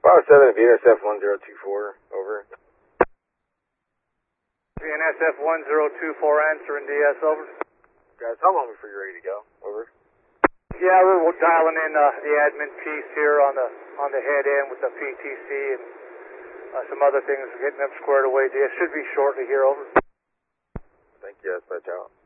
507 VNSF 1024, over. VNSF 1024, answering DS, over. Guys, how long before you're ready to go? Over. Yeah, we're dialing in the admin piece here on the head end with the PTC and some other things, getting them squared away. It should be shortly here, over. Thank you, dispatch out.